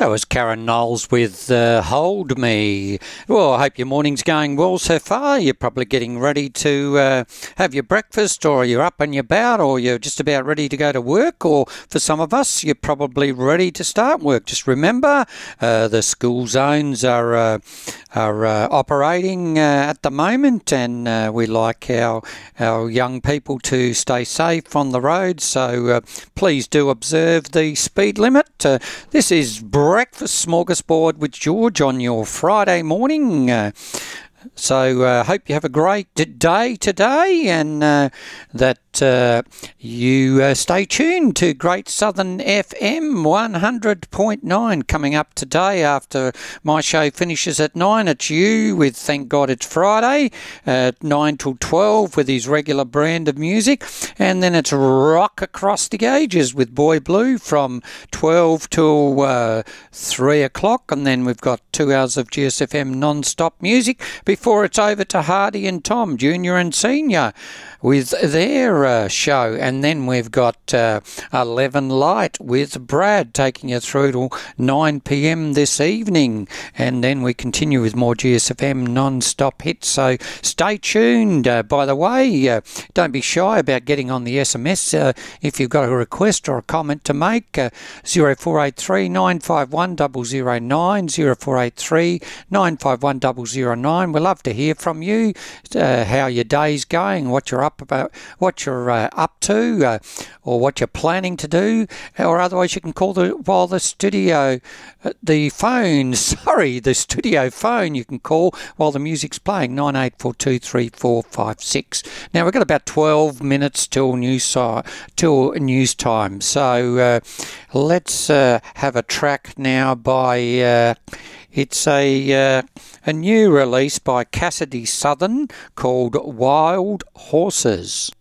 That was Karen Knowles with Hold Me. Well, I hope your morning's going well so far. You're probably getting ready to have your breakfast, or you're up and you're about, or you're just about ready to go to work, or for some of us, you're probably ready to start work. Just remember, the school zones are operating at the moment, and we like our young people to stay safe on the road, so please do observe the speed limit. This is Breakfast Smorgasbord with George on your Friday morning. So hope you have a great day today, and that you stay tuned to Great Southern FM 100.9. Coming up today after my show finishes at 9, it's you with Thank God It's Friday, 9 till 12 with his regular brand of music, and then it's Rock Across the Ages with Boy Blue from 12 till 3 o'clock, and then we've got 2 hours of GSFM non-stop music before it's over to Hardy and Tom, Junior and Senior, with their show. And then we've got 11 Light with Brad taking you through till 9 p.m. this evening. And then we continue with more GSFM non-stop hits. So stay tuned. By the way, don't be shy about getting on the SMS if you've got a request or a comment to make. 0483 951 009, 0483 951 009. We'd love to hear from you, how your day's going, what you're up to, or what you're planning to do, or otherwise you can call the studio phone you can call while the music's playing, 98423456. Now we've got about 12 minutes till news time, so let's have a track now by it's a new release by Cassidy Southern called Wild Horses.